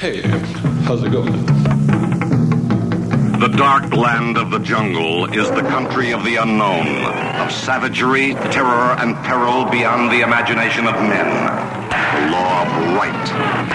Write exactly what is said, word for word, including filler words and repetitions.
Hey, how's it going? The dark land of the jungle is the country of the unknown, of savagery, terror, and peril beyond the imagination of men. The law of right